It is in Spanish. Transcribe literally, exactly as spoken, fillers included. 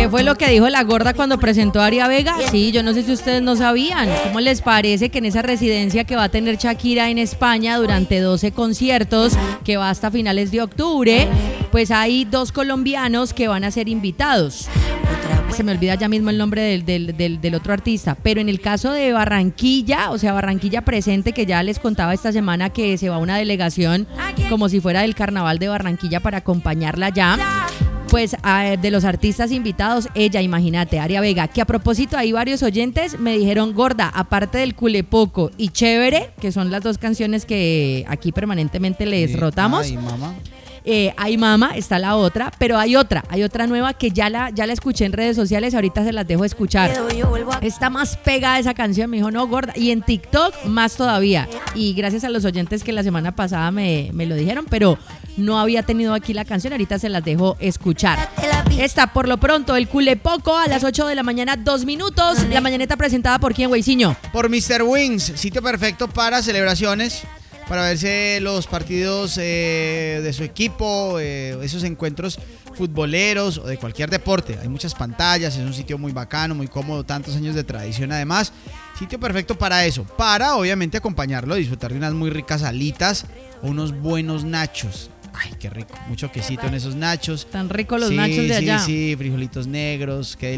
¿Qué fue lo que dijo la gorda cuando presentó a Aria Vega? Sí, yo no sé si ustedes no sabían. ¿Cómo les parece que en esa residencia que va a tener Shakira en España durante doce conciertos, que va hasta finales de octubre, pues hay dos colombianos que van a ser invitados? Se me olvida ya mismo el nombre del, del, del, del otro artista, pero en el caso de Barranquilla, o sea, Barranquilla Presente, que ya les contaba esta semana que se va una delegación como si fuera del Carnaval de Barranquilla para acompañarla ya, pues a, de los artistas invitados, ella, imagínate, Aria Vega, que a propósito hay varios oyentes me dijeron, gorda, aparte del Culepoco y Chévere, que son las dos canciones que aquí permanentemente les Sí. rotamos. Ay, mamá. Eh, hay Mama, está la otra, pero hay otra, hay otra nueva que ya la, ya la escuché en redes sociales, ahorita se las dejo escuchar. Está más pegada esa canción, me dijo, no, gorda, y en TikTok más todavía, y gracias a los oyentes que la semana pasada me, me lo dijeron, pero no había tenido aquí la canción, ahorita se las dejo escuchar. Está por lo pronto el Culepoco a las ocho de la mañana, dos minutos, la mañaneta presentada por quién, Weissiño. Por mister Wings, sitio perfecto para celebraciones, para verse los partidos eh, de su equipo, eh, esos encuentros futboleros o de cualquier deporte. Hay muchas pantallas, es un sitio muy bacano, muy cómodo, tantos años de tradición además. Sitio perfecto para eso, para obviamente acompañarlo, disfrutar de unas muy ricas alitas o unos buenos nachos. Ay, qué rico, mucho quesito en esos nachos. Tan ricos los sí, nachos de sí, allá. Sí, sí, frijolitos negros, qué